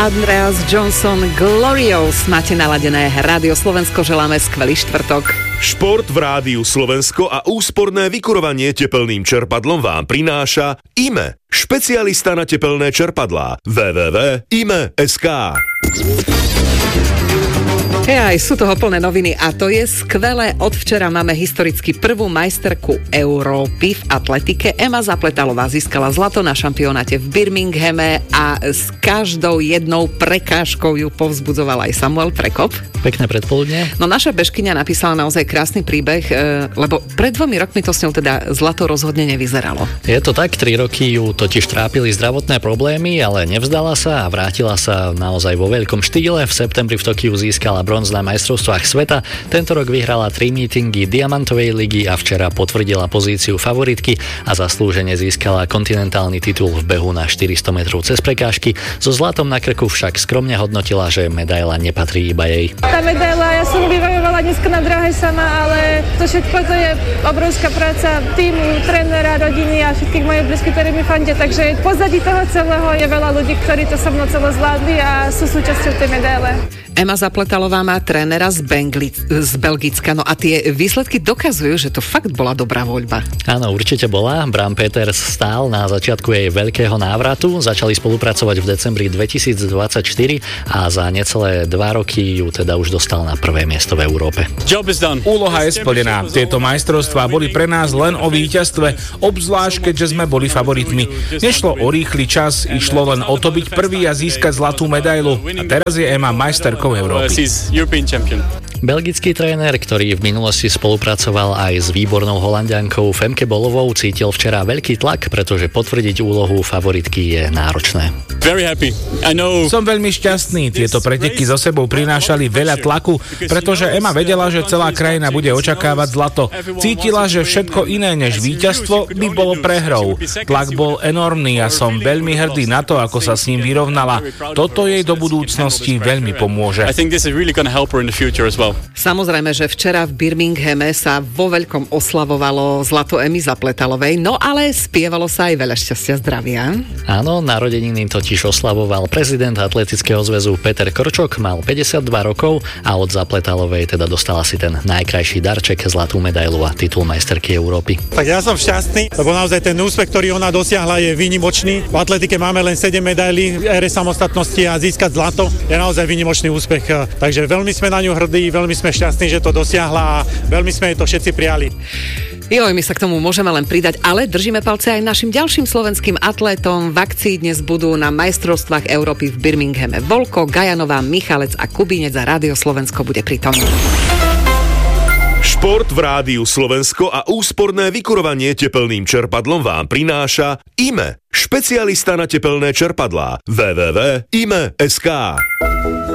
Andreas Johnson, Glorious. Máte naladené Rádio Slovensko, želáme skvelý štvrtok. Šport v Rádiu Slovensko a úsporné vykurovanie tepelným čerpadlom vám prináša IME, špecialista na tepelné čerpadlá. www.ime.sk. Aj sú toho plné noviny a to je skvelé. Od včera máme historicky prvú majsterku Európy v atletike. Ema Zapletalová získala zlato na šampionáte v Birminghame a s každou jednou prekážkou ju povzbudzoval aj Samuel Prekop. Pekné predpoludne. No naša bežkyňa napísala naozaj krásny príbeh, lebo pred 2 rokmi to s ňou teda zlato rozhodne nevyzeralo. Je to tak, 3 roky ju totiž trápili zdravotné problémy, ale nevzdala sa a vrátila sa naozaj vo veľkom štýle. V septembri v Tokiu získala bronz na majstrovstvách sveta. Tento rok vyhrala 3 mítingy Diamantovej ligy a včera potvrdila pozíciu favoritky a zaslúžene získala kontinentálny titul v behu na 400 metrov cez prekážky. So zlatom na krku však skromne hodnotila, že medaila nepatrí iba jej. Tá medaila, ja som vybojovala dneska na dráhe sama, ale to všetko to je obrovská práca týmu, trénera, rodiny a všetkých mojich blízkych, ktorí mi fandia, takže pozadí toho celého je veľa ľudí, ktorí to so mnou celé zvládli a sú súčasťou tej medaile. Ema Zapletalová má trénera z Belgicka, no a tie výsledky dokazujú, že to fakt bola dobrá voľba. Áno, určite bola. Bram Peters stál na začiatku jej veľkého návratu. Začali spolupracovať v decembri 2024 a za necelé 2 roky ju teda už dostal na prvé miesto v Európe. Úloha je splnená. Tieto majstrovstvá boli pre nás len o víťazstve, obzvlášť keďže sme boli favoritmi. Nešlo o rýchly čas, išlo len o to byť prvý a získať zlatú medailu. A teraz je Ema majsterkou Európy. Belgický tréner, ktorý v minulosti spolupracoval aj s výbornou Holanďankou Femke Bolovou, cítil včera veľký tlak, pretože potvrdiť úlohu favoritky je náročné. Som veľmi šťastný. Tieto preteky so sebou prinášali veľa tlaku, pretože Ema vedela, že celá krajina bude očakávať zlato. Cítila, že všetko iné než víťazstvo by bolo prehrou. Tlak bol enormný a som veľmi hrdý na to, ako sa s ním vyrovnala. Toto jej do budúcnosti veľmi pomôže. Samozrejme, že včera v Birminghame sa vo veľkom oslavovalo zlato Emy Zapletalovej, no ale spievalo sa aj veľa šťastia, zdravia. Áno, narodeniny totiž oslavoval prezident Atletického zväzu Peter Korčok, mal 52 rokov a od Zapletalovej teda dostala si ten najkrajší darček, zlatú medailu a titul majsterky Európy. Tak ja som šťastný, lebo naozaj ten úspech, ktorý ona dosiahla, je výnimočný. V atletike máme len 7 medailí v ére samostatnosti a získať zlato je naozaj výnimočný úspech. Takže veľmi sme na ňu hrdí, veľmi sme šťastní, že to dosiahla a veľmi sme jej to všetci prijali. My sa k tomu môžeme len pridať, ale držíme palce aj našim ďalším slovenským atlétom. V akcii dnes budú na majstrovstvách Európy v Birminghame Volko, Gajanová, Michalec a Kubinec a Rádio Slovensko bude pritomný. Šport v Rádiu Slovensko a úsporné vykurovanie tepelným čerpadlom vám prináša IME, špecialista na tepelné čerpadlá. www.ime.sk.